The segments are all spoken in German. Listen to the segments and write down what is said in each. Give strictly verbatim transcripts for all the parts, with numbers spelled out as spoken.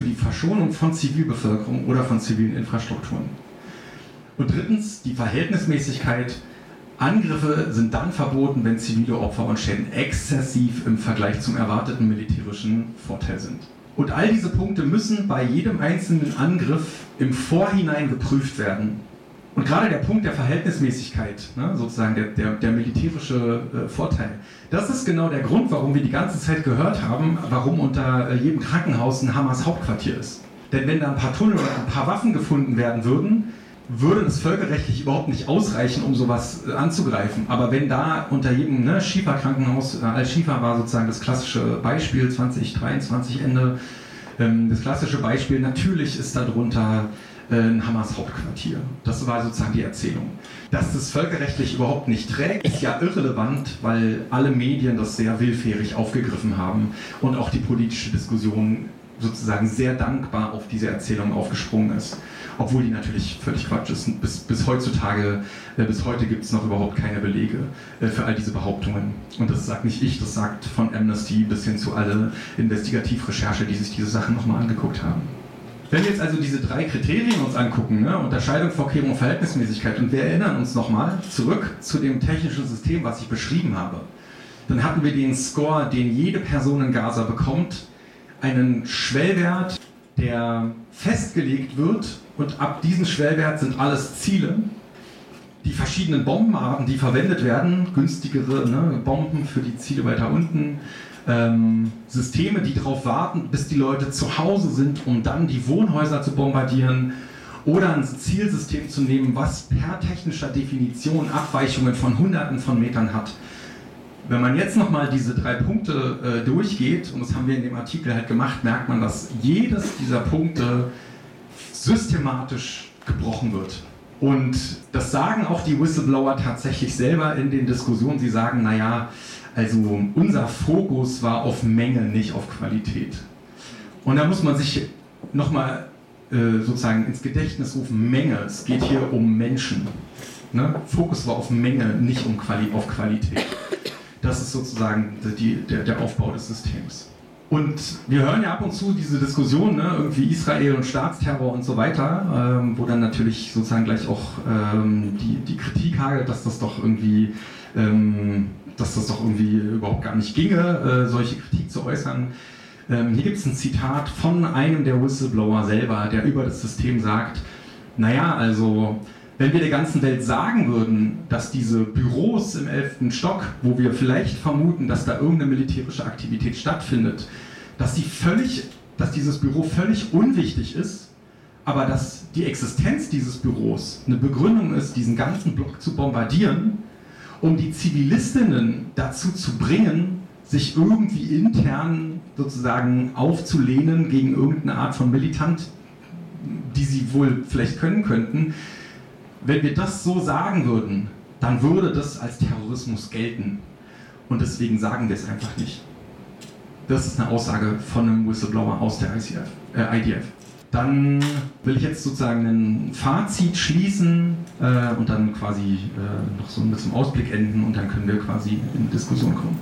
die Verschonung von Zivilbevölkerung oder von zivilen Infrastrukturen. Und drittens, die Verhältnismäßigkeit. Angriffe sind dann verboten, wenn zivile Opfer und Schäden exzessiv im Vergleich zum erwarteten militärischen Vorteil sind. Und all diese Punkte müssen bei jedem einzelnen Angriff im Vorhinein geprüft werden. Und gerade der Punkt der Verhältnismäßigkeit, ne, sozusagen der, der, der militärische äh, Vorteil, das ist genau der Grund, warum wir die ganze Zeit gehört haben, warum unter äh, jedem Krankenhaus ein Hamas-Hauptquartier ist. Denn wenn da ein paar Tunnel oder ein paar Waffen gefunden werden würden, würde das völkerrechtlich überhaupt nicht ausreichen, um sowas äh, anzugreifen. Aber wenn da unter jedem ne, Schifa-Krankenhaus, äh, Al-Shifa war sozusagen das klassische Beispiel, zwanzig dreiundzwanzig Ende, ähm, das klassische Beispiel, natürlich ist darunter äh, ein Hamas-Hauptquartier. Das war sozusagen die Erzählung. Dass das völkerrechtlich überhaupt nicht trägt, ist ja irrelevant, weil alle Medien das sehr willfährig aufgegriffen haben und auch die politische Diskussion sozusagen sehr dankbar auf diese Erzählung aufgesprungen ist. Obwohl die natürlich völlig Quatsch ist. Bis, bis heutzutage, äh, bis heute gibt es noch überhaupt keine Belege äh, für all diese Behauptungen. Und das sagt nicht ich, das sagt von Amnesty bis hin zu alle Investigativrecherche, die sich diese Sachen nochmal angeguckt haben. Wenn wir jetzt also diese drei Kriterien uns angucken, ne, Unterscheidung, Vorkehrung, Verhältnismäßigkeit, und wir erinnern uns nochmal zurück zu dem technischen System, was ich beschrieben habe, dann hatten wir den Score, den jede Person in Gaza bekommt, einen Schwellwert, der festgelegt wird, und ab diesem Schwellwert sind alles Ziele. Die verschiedenen Bombenarten, die verwendet werden, günstigere ne, Bomben für die Ziele weiter unten, ähm, Systeme, die darauf warten, bis die Leute zu Hause sind, um dann die Wohnhäuser zu bombardieren, oder ein Zielsystem zu nehmen, was per technischer Definition Abweichungen von Hunderten von Metern hat. Wenn man jetzt nochmal diese drei Punkte äh, durchgeht, und das haben wir in dem Artikel halt gemacht, merkt man, dass jedes dieser Punkte systematisch gebrochen wird. Und das sagen auch die Whistleblower tatsächlich selber in den Diskussionen. Sie sagen, naja, also unser Fokus war auf Menge, nicht auf Qualität. Und da muss man sich nochmal äh, sozusagen ins Gedächtnis rufen, Menge, es geht hier um Menschen. Ne? Fokus war auf Menge, nicht um Quali- auf Qualität. Das ist sozusagen die, der, der Aufbau des Systems. Und wir hören ja ab und zu diese Diskussion, ne, irgendwie Israel und Staatsterror und so weiter, ähm, wo dann natürlich sozusagen gleich auch ähm, die, die Kritik hagelt, dass das doch irgendwie, ähm, dass das doch irgendwie überhaupt gar nicht ginge, äh, solche Kritik zu äußern. Ähm, hier gibt es ein Zitat von einem der Whistleblower selber, der über das System sagt, naja, also wenn wir der ganzen Welt sagen würden, dass diese Büros im elften Stock, wo wir vielleicht vermuten, dass da irgendeine militärische Aktivität stattfindet, dass, die völlig, dass dieses Büro völlig unwichtig ist, aber dass die Existenz dieses Büros eine Begründung ist, diesen ganzen Block zu bombardieren, um die Zivilistinnen dazu zu bringen, sich irgendwie intern sozusagen aufzulehnen gegen irgendeine Art von Militant, die sie wohl vielleicht können könnten. Wenn wir das so sagen würden, dann würde das als Terrorismus gelten. Und deswegen sagen wir es einfach nicht. Das ist eine Aussage von einem Whistleblower aus der I C F, äh, I D F. Dann will ich jetzt sozusagen ein Fazit schließen äh, und dann quasi äh, noch so mit zum Ausblick enden, und dann können wir quasi in Diskussion kommen.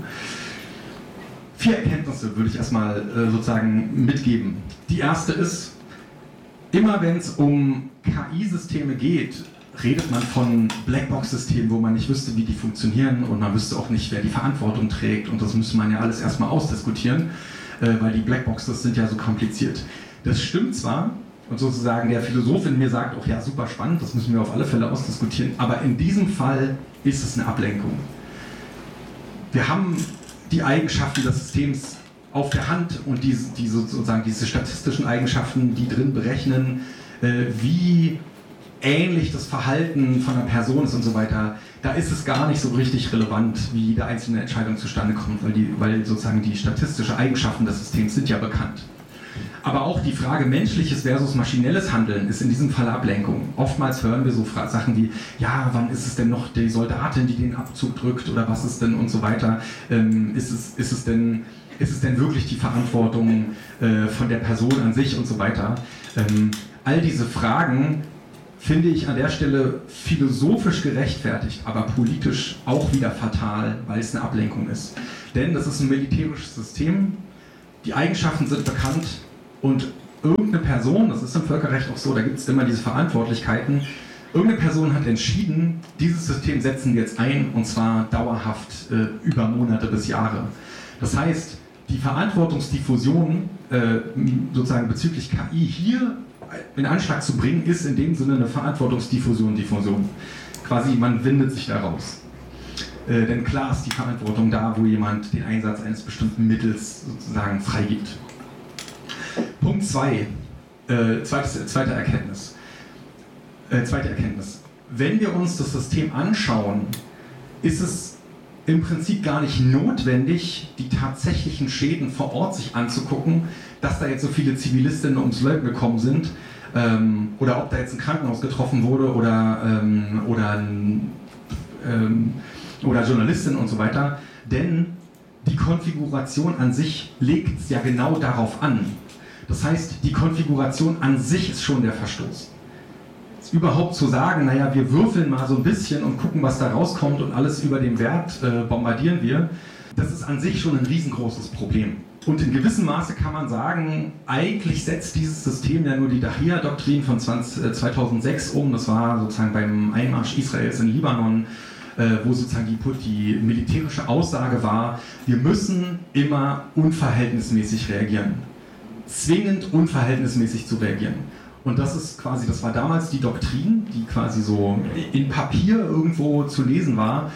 Vier Erkenntnisse würde ich erstmal äh, sozusagen mitgeben. Die erste ist, immer wenn es um K I-Systeme geht, redet man von Blackbox-Systemen, wo man nicht wüsste, wie die funktionieren, und man wüsste auch nicht, wer die Verantwortung trägt, und das müsste man ja alles erstmal ausdiskutieren, äh, weil die Blackboxes sind ja so kompliziert. Das stimmt zwar, und sozusagen der Philosoph in mir sagt auch, ja, super spannend, das müssen wir auf alle Fälle ausdiskutieren, aber in diesem Fall ist es eine Ablenkung. Wir haben die Eigenschaften des Systems auf der Hand und diese, die sozusagen diese statistischen Eigenschaften, die drin berechnen, äh, wie ähnlich das Verhalten von einer Person ist und so weiter, da ist es gar nicht so richtig relevant, wie jede einzelne Entscheidung zustande kommt, weil, die, weil sozusagen die statistischen Eigenschaften des Systems sind ja bekannt. Aber auch die Frage menschliches versus maschinelles Handeln ist in diesem Fall Ablenkung. Oftmals hören wir so Sachen wie, ja, wann ist es denn noch die Soldatin, die den Abzug drückt, oder was ist denn und so weiter. Ähm, ist es, ist es denn, ist es denn wirklich die Verantwortung äh, von der Person an sich und so weiter. Ähm, all diese Fragen finde ich an der Stelle philosophisch gerechtfertigt, aber politisch auch wieder fatal, weil es eine Ablenkung ist. Denn das ist ein militärisches System, die Eigenschaften sind bekannt, und irgendeine Person, das ist im Völkerrecht auch so, da gibt es immer diese Verantwortlichkeiten, irgendeine Person hat entschieden, dieses System setzen wir jetzt ein und zwar dauerhaft äh, über Monate bis Jahre. Das heißt, die Verantwortungsdiffusion äh, sozusagen bezüglich K I hier in Anschlag zu bringen, ist in dem Sinne eine Verantwortungsdiffusion, Diffusion. Quasi man windet sich daraus. Äh, denn klar ist die Verantwortung da, wo jemand den Einsatz eines bestimmten Mittels sozusagen freigibt. Punkt zwei, äh, zweites, zweite Erkenntnis. Äh, zweite Erkenntnis. Wenn wir uns das System anschauen, ist es im Prinzip gar nicht notwendig, die tatsächlichen Schäden vor Ort sich anzugucken, dass da jetzt so viele Zivilistinnen ums Leben gekommen sind ähm, oder ob da jetzt ein Krankenhaus getroffen wurde oder, ähm, oder, ähm, oder Journalistinnen und so weiter. Denn die Konfiguration an sich legt es ja genau darauf an. Das heißt, die Konfiguration an sich ist schon der Verstoß. Überhaupt zu sagen, naja, wir würfeln mal so ein bisschen und gucken, was da rauskommt und alles über den Wert äh, bombardieren wir, das ist an sich schon ein riesengroßes Problem. Und in gewissem Maße kann man sagen, eigentlich setzt dieses System ja nur die Dahia-Doktrin von zweitausendsechs um. Das war sozusagen beim Einmarsch Israels in Libanon, äh, wo sozusagen die, die militärische Aussage war, wir müssen immer unverhältnismäßig reagieren. Zwingend unverhältnismäßig zu reagieren. Und das ist quasi, das war damals die Doktrin, die quasi so in Papier irgendwo zu lesen war.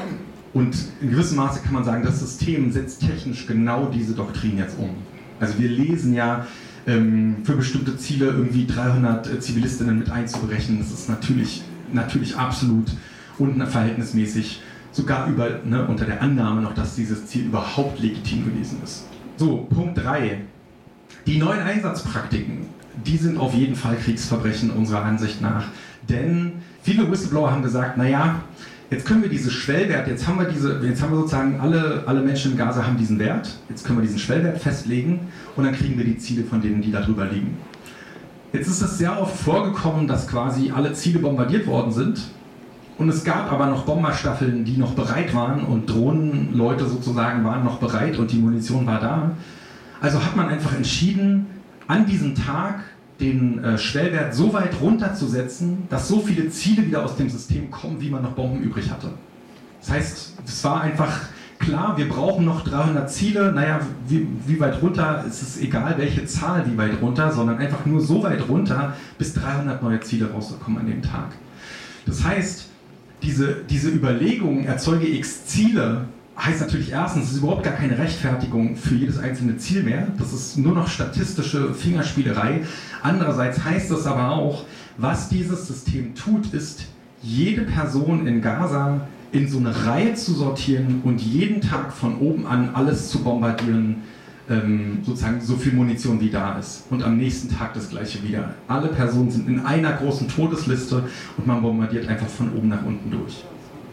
Und in gewissem Maße kann man sagen, das System setzt technisch genau diese Doktrin jetzt um. Also wir lesen ja ähm, für bestimmte Ziele irgendwie dreihundert äh, Zivilistinnen mit einzuberechnen. Das ist natürlich, natürlich absolut unverhältnismäßig, sogar über, ne, unter der Annahme noch, dass dieses Ziel überhaupt legitim gewesen ist. So, Punkt drei. Die neuen Einsatzpraktiken, die sind auf jeden Fall Kriegsverbrechen unserer Ansicht nach. Denn viele Whistleblower haben gesagt, naja, jetzt können wir diese Schwellwert, jetzt haben wir diese, jetzt haben wir sozusagen alle, alle Menschen in Gaza haben diesen Wert, jetzt können wir diesen Schwellwert festlegen und dann kriegen wir die Ziele von denen, die da drüber liegen. Jetzt ist es sehr oft vorgekommen, dass quasi alle Ziele bombardiert worden sind und es gab aber noch Bomberstaffeln, die noch bereit waren und Drohnenleute sozusagen waren noch bereit und die Munition war da. Also hat man einfach entschieden, an diesem Tag den äh, Schwellwert so weit runterzusetzen, dass so viele Ziele wieder aus dem System kommen, wie man noch Bomben übrig hatte. Das heißt, es war einfach klar, wir brauchen noch dreihundert Ziele, naja, wie, wie weit runter, ist es egal, welche Zahl wie weit runter, sondern einfach nur so weit runter, bis dreihundert neue Ziele rauskommen an dem Tag. Das heißt, diese, diese Überlegung, erzeuge x Ziele, heißt natürlich erstens, es ist überhaupt gar keine Rechtfertigung für jedes einzelne Ziel mehr. Das ist nur noch statistische Fingerspielerei. Andererseits heißt es aber auch, was dieses System tut, ist, jede Person in Gaza in so eine Reihe zu sortieren und jeden Tag von oben an alles zu bombardieren, ähm, sozusagen so viel Munition wie da ist. Und am nächsten Tag das gleiche wieder. Alle Personen sind in einer großen Todesliste und man bombardiert einfach von oben nach unten durch.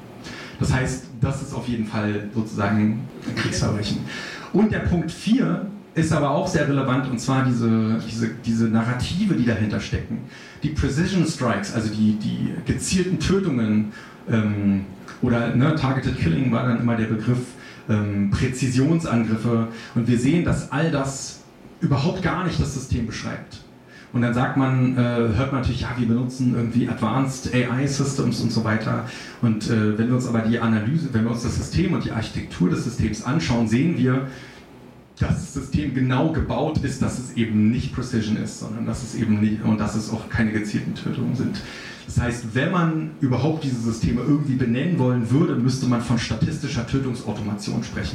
Das heißt, das ist auf jeden Fall sozusagen ein Kriegsverbrechen. Und der Punkt vier ist aber auch sehr relevant, und zwar diese, diese, diese Narrative, die dahinter stecken. Die Precision Strikes, also die, die gezielten Tötungen, ähm, oder ne, Targeted Killing war dann immer der Begriff, ähm, Präzisionsangriffe. Und wir sehen, dass all das überhaupt gar nicht das System beschreibt. Und dann sagt man, äh, hört man natürlich, ja, wir benutzen irgendwie Advanced A I-Systems und so weiter. Und äh, wenn wir uns aber die Analyse, wenn wir uns das System und die Architektur des Systems anschauen, sehen wir, dass das System genau gebaut ist, dass es eben nicht Precision ist, sondern dass es eben nicht, und dass es auch keine gezielten Tötungen sind. Das heißt, wenn man überhaupt diese Systeme irgendwie benennen wollen würde, müsste man von statistischer Tötungsautomation sprechen.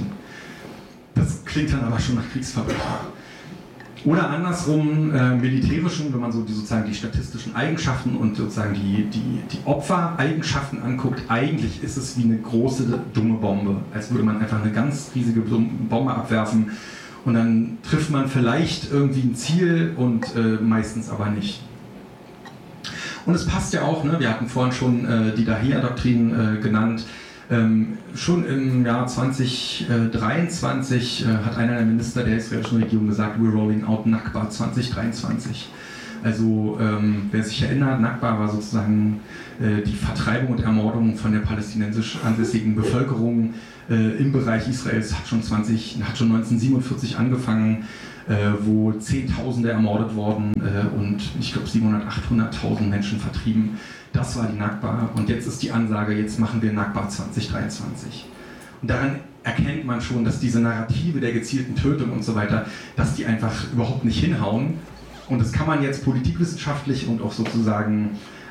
Das klingt dann aber schon nach Kriegsverbrechen. Oder andersrum, äh, militärischen, wenn man so die, sozusagen die statistischen Eigenschaften und sozusagen die, die, die Opfereigenschaften anguckt, eigentlich ist es wie eine große, dumme Bombe. Als würde man einfach eine ganz riesige Bombe abwerfen und dann trifft man vielleicht irgendwie ein Ziel und äh, meistens aber nicht. Und es passt ja auch, ne? Wir hatten vorhin schon äh, die Dahia-Doktrin äh, genannt. Ähm, schon im Jahr zwanzig dreiundzwanzig äh, hat einer der Minister der israelischen Regierung gesagt, we're rolling out Nakba zwanzig dreiundzwanzig. Also ähm, wer sich erinnert, Nakba war sozusagen äh, die Vertreibung und Ermordung von der palästinensisch ansässigen Bevölkerung äh, im Bereich Israels, hat schon, zwanzig, hat schon neunzehnhundertsiebenundvierzig angefangen, äh, wo Zehntausende ermordet wurden äh, und ich glaube siebenhundert, achthunderttausend Menschen vertrieben. Das war die Nakba und jetzt ist die Ansage, jetzt machen wir Nakba zwanzig dreiundzwanzig. Und daran erkennt man schon, dass diese Narrative der gezielten Tötung und so weiter, dass die einfach überhaupt nicht hinhauen. Und das kann man jetzt politikwissenschaftlich und auch sozusagen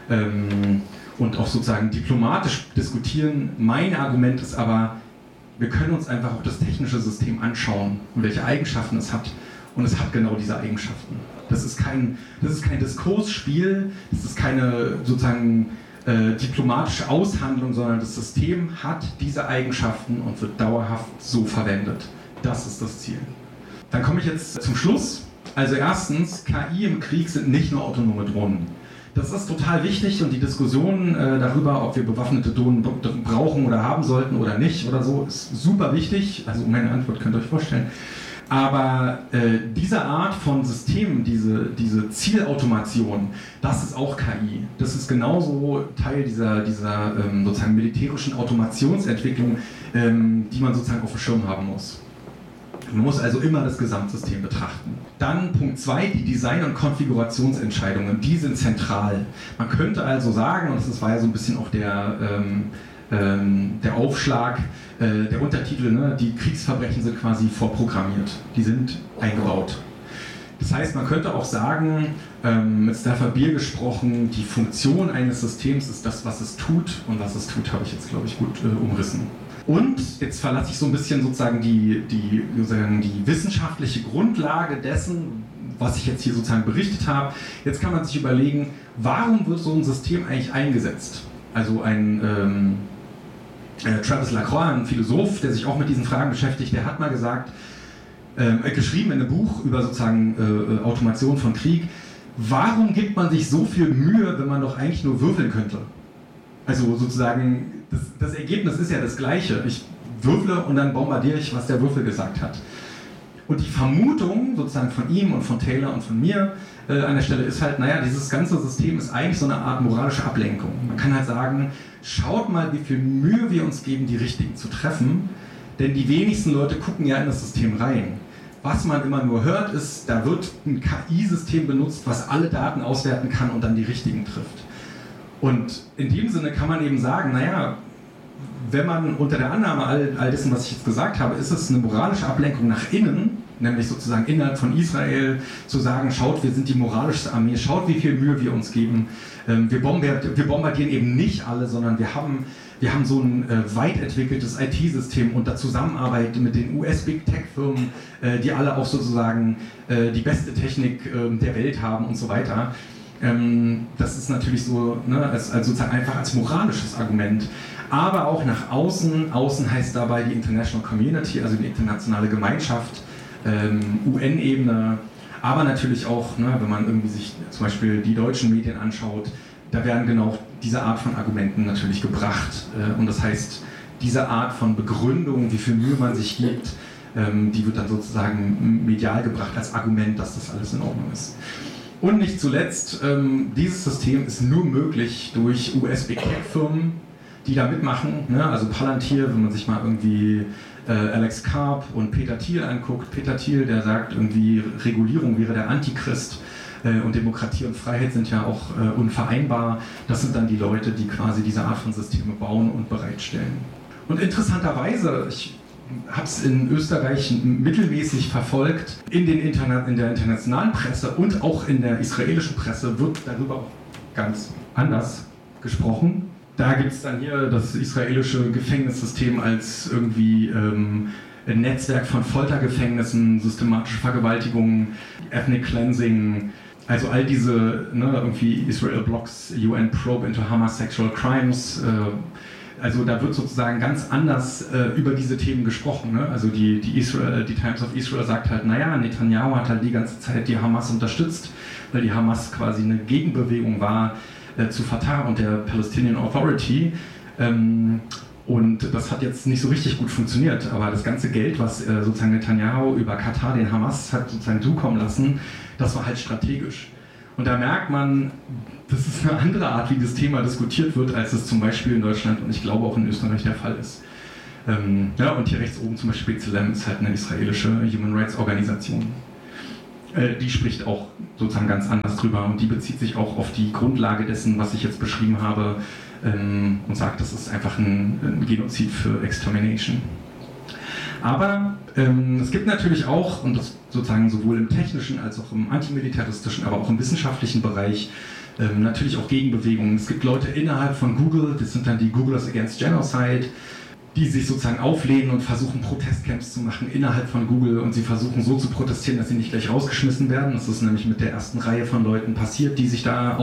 ähm, und auch sozusagen diplomatisch diskutieren. Mein Argument ist aber, wir können uns einfach auch das technische System anschauen und welche Eigenschaften es hat. Und es hat genau diese Eigenschaften. Das ist kein, das ist kein Diskursspiel, das ist keine sozusagen äh, diplomatische Aushandlung, sondern das System hat diese Eigenschaften und wird dauerhaft so verwendet. Das ist das Ziel. Dann komme ich jetzt zum Schluss. Also erstens, K I im Krieg sind nicht nur autonome Drohnen. Das ist total wichtig und die Diskussion äh, darüber, ob wir bewaffnete Drohnen brauchen oder haben sollten oder nicht oder so, ist super wichtig. Also meine Antwort könnt ihr euch vorstellen. Aber äh, diese Art von Systemen, diese, diese Zielautomation, das ist auch K I. Das ist genauso Teil dieser, dieser ähm, sozusagen militärischen Automationsentwicklung, ähm, die man sozusagen auf dem Schirm haben muss. Man muss also immer das Gesamtsystem betrachten. Dann Punkt zwei, die Design- und Konfigurationsentscheidungen, die sind zentral. Man könnte also sagen, und das war ja so ein bisschen auch der, ähm, ähm, der Aufschlag, äh, der Untertitel, ne, die Kriegsverbrechen sind quasi vorprogrammiert, die sind eingebaut. Das heißt, man könnte auch sagen, ähm, mit Stafford Beer gesprochen, die Funktion eines Systems ist das, was es tut, und was es tut, habe ich jetzt, glaube ich, gut äh, umrissen. Und jetzt verlasse ich so ein bisschen sozusagen die, die, sozusagen die wissenschaftliche Grundlage dessen, was ich jetzt hier sozusagen berichtet habe. Jetzt kann man sich überlegen, warum wird so ein System eigentlich eingesetzt? Also ein ähm, äh, Travis Lacroix, ein Philosoph, der sich auch mit diesen Fragen beschäftigt, der hat mal gesagt, äh, geschrieben in einem Buch über sozusagen äh, Automation von Krieg, warum gibt man sich so viel Mühe, wenn man doch eigentlich nur würfeln könnte? Also sozusagen, das, das Ergebnis ist ja das gleiche. Ich würfle und dann bombardiere ich, was der Würfel gesagt hat. Und die Vermutung sozusagen von ihm und von Taylor und von mir äh, an der Stelle ist halt, naja, dieses ganze System ist eigentlich so eine Art moralische Ablenkung. Man kann halt sagen, schaut mal, wie viel Mühe wir uns geben, die Richtigen zu treffen, denn die wenigsten Leute gucken ja in das System rein. Was man immer nur hört, ist, da wird ein K I-System benutzt, was alle Daten auswerten kann und dann die Richtigen trifft. Und in dem Sinne kann man eben sagen, naja, wenn man unter der Annahme all, all dessen, was ich jetzt gesagt habe, ist es eine moralische Ablenkung nach innen, nämlich sozusagen innerhalb von Israel, zu sagen, schaut, wir sind die moralischste Armee, schaut, wie viel Mühe wir uns geben. Ähm, wir, bombardieren, wir bombardieren eben nicht alle, sondern wir haben, wir haben so ein äh, weit entwickeltes I T-System unter Zusammenarbeit mit den U S-Big Tech-Firmen, äh, die alle auch sozusagen äh, die beste Technik äh, der Welt haben und so weiter. Ähm, das ist natürlich so, ne, als, als sozusagen einfach als moralisches Argument. Aber auch nach außen, außen heißt dabei die International Community, also die internationale Gemeinschaft, ähm, U N-Ebene, aber natürlich auch, ne, wenn man irgendwie sich zum Beispiel die deutschen Medien anschaut, da werden genau diese Art von Argumenten natürlich gebracht. Äh, und das heißt, diese Art von Begründung, wie viel Mühe man sich gibt, ähm, die wird dann sozusagen medial gebracht als Argument, dass das alles in Ordnung ist. Und nicht zuletzt, ähm, dieses System ist nur möglich durch U S-Big Tech-Firmen, die da mitmachen. Ne? Also Palantir, wenn man sich mal irgendwie äh, Alex Karp und Peter Thiel anguckt. Peter Thiel, der sagt irgendwie, Regulierung wäre der Antichrist äh, und Demokratie und Freiheit sind ja auch äh, unvereinbar. Das sind dann die Leute, die quasi diese Art von Systeme bauen und bereitstellen. Und interessanterweise, ich habe es in Österreich mittelmäßig verfolgt. In, den Interna- in der internationalen Presse und auch in der israelischen Presse wird darüber auch ganz anders gesprochen. Da gibt es dann hier das israelische Gefängnissystem als irgendwie ähm, ein Netzwerk von Foltergefängnissen, systematische Vergewaltigungen, Ethnic Cleansing, also all diese, ne, irgendwie Israel blocks U N probe into Hamas sexual crimes. Äh, Also da wird sozusagen ganz anders äh, über diese Themen gesprochen. Ne? Also die, die, Israel, die Times of Israel sagt halt, naja, Netanyahu hat halt die ganze Zeit die Hamas unterstützt, weil die Hamas quasi eine Gegenbewegung war äh, zu Fatah und der Palestinian Authority. Ähm, und das hat jetzt nicht so richtig gut funktioniert. Aber das ganze Geld, was äh, sozusagen Netanyahu über Katar den Hamas hat sozusagen zukommen lassen, das war halt strategisch. Und da merkt man, das ist eine andere Art, wie das Thema diskutiert wird, als es zum Beispiel in Deutschland und ich glaube auch in Österreich der Fall ist. Ähm, ja, und hier rechts oben zum Beispiel B'Tselem ist halt eine israelische Human Rights Organisation. Äh, die spricht auch sozusagen ganz anders drüber und die bezieht sich auch auf die Grundlage dessen, was ich jetzt beschrieben habe, ähm, und sagt, das ist einfach ein, ein Genozid für Extermination. Aber ähm, es gibt natürlich auch, und das sozusagen sowohl im technischen als auch im antimilitaristischen, aber auch im wissenschaftlichen Bereich, ähm, natürlich auch Gegenbewegungen. Es gibt Leute innerhalb von Google, das sind dann die Googlers Against Genocide, die sich sozusagen auflehnen und versuchen, Protestcamps zu machen innerhalb von Google und sie versuchen so zu protestieren, dass sie nicht gleich rausgeschmissen werden. Das ist nämlich mit der ersten Reihe von Leuten passiert, die sich da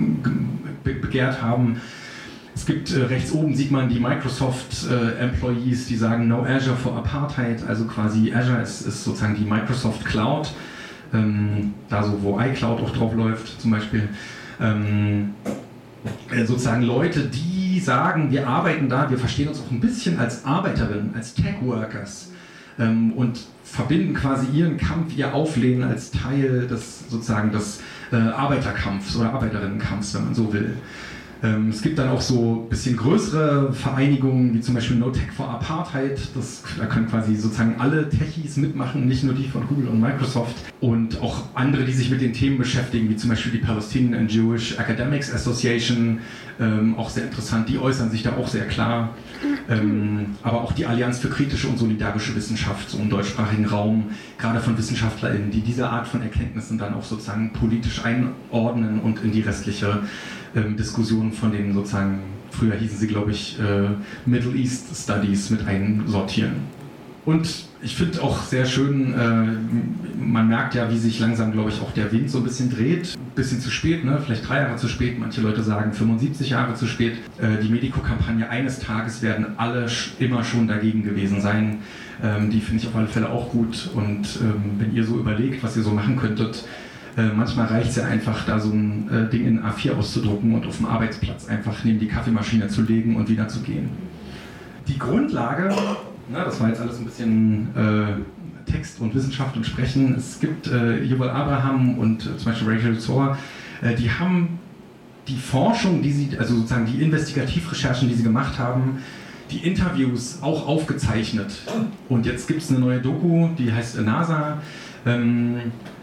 aufbegehrt haben. Es gibt äh, rechts oben sieht man die Microsoft-Employees, äh, die sagen No Azure for Apartheid, also quasi Azure ist, ist sozusagen die Microsoft Cloud, ähm, da so wo iCloud auch drauf läuft zum Beispiel. Ähm, äh, sozusagen Leute, die sagen, wir arbeiten da, wir verstehen uns auch ein bisschen als Arbeiterinnen, als Tech-Workers ähm, und verbinden quasi ihren Kampf, ihr Auflehnen als Teil des sozusagen des äh, Arbeiterkampfs oder Arbeiterinnenkampfs, wenn man so will. Es gibt dann auch so ein bisschen größere Vereinigungen, wie zum Beispiel No Tech for Apartheid. Das, da können quasi sozusagen alle Techies mitmachen, nicht nur die von Google und Microsoft. Und auch andere, die sich mit den Themen beschäftigen, wie zum Beispiel die Palestinian and Jewish Academics Association. Ähm, auch sehr interessant, die äußern sich da auch sehr klar. Ähm, aber auch die Allianz für kritische und solidarische Wissenschaft, so im deutschsprachigen Raum, gerade von WissenschaftlerInnen, die diese Art von Erkenntnissen dann auch sozusagen politisch einordnen und in die restliche ähm, Diskussion von den sozusagen, früher hießen sie glaube ich äh, Middle East Studies mit einsortieren. Und ich finde auch sehr schön, äh, man merkt ja, wie sich langsam, glaube ich, auch der Wind so ein bisschen dreht. Ein bisschen zu spät, ne? Vielleicht drei Jahre zu spät, manche Leute sagen fünfundsiebzig Jahre zu spät. Äh, die Medico-Kampagne, eines Tages werden alle sch- immer schon dagegen gewesen sein. Ähm, die finde ich auf alle Fälle auch gut. Und ähm, wenn ihr so überlegt, was ihr so machen könntet, äh, manchmal reicht es ja einfach, da so ein äh, Ding in A vier auszudrucken und auf dem Arbeitsplatz einfach neben die Kaffeemaschine zu legen und wieder zu gehen. Die Grundlage... Na, das war jetzt alles ein bisschen äh, Text und Wissenschaft und Sprechen. Es gibt äh, Yuval Abraham und äh, zum Beispiel Rachel Zor, äh, die haben die Forschung, die sie, also sozusagen die Investigativrecherchen, die sie gemacht haben, die Interviews auch aufgezeichnet. Und jetzt gibt es eine neue Doku, die heißt NASA, ähm,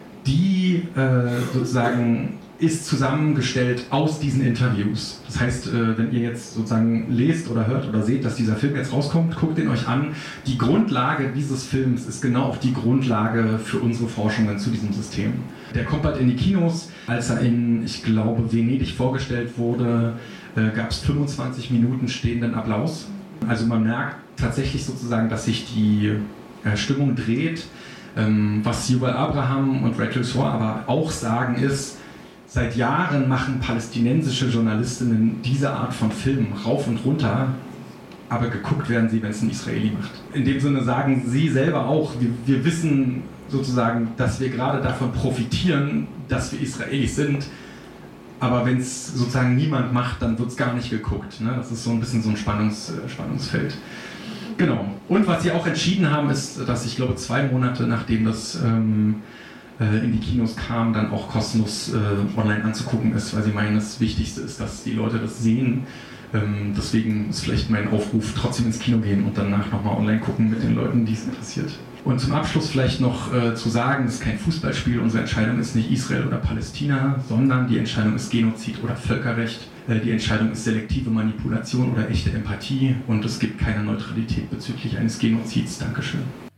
die äh, sozusagen ist zusammengestellt aus diesen Interviews. Das heißt, äh, wenn ihr jetzt sozusagen lest oder hört oder seht, dass dieser Film jetzt rauskommt, guckt ihn euch an. Die Grundlage dieses Films ist genau auch die Grundlage für unsere Forschungen zu diesem System. Der kommt bald in die Kinos. Als er in, ich glaube, Venedig vorgestellt wurde, äh, gab es fünfundzwanzig Minuten stehenden Applaus. Also man merkt tatsächlich sozusagen, dass sich die äh, Stimmung dreht. Ähm, was Yuval Abraham und Rachel Zor aber auch sagen ist, seit Jahren machen palästinensische Journalistinnen diese Art von Filmen rauf und runter, aber geguckt werden sie, wenn es ein Israeli macht. In dem Sinne sagen sie selber auch, wir, wir wissen sozusagen, dass wir gerade davon profitieren, dass wir Israelis sind, aber wenn es sozusagen niemand macht, dann wird es gar nicht geguckt. Ne? Das ist so ein bisschen so ein Spannungs, Spannungsfeld. Genau. Und was sie auch entschieden haben, ist, dass ich glaube zwei Monate nachdem das ähm, in die Kinos kam, dann auch kostenlos äh, online anzugucken ist, weil sie meinen, das Wichtigste ist, dass die Leute das sehen. Ähm, deswegen ist vielleicht mein Aufruf, trotzdem ins Kino gehen und danach nochmal online gucken mit den Leuten, die es interessiert. Und zum Abschluss vielleicht noch äh, zu sagen, es ist kein Fußballspiel, unsere Entscheidung ist nicht Israel oder Palästina, sondern die Entscheidung ist Genozid oder Völkerrecht. Äh, die Entscheidung ist selektive Manipulation oder echte Empathie und es gibt keine Neutralität bezüglich eines Genozids. Dankeschön.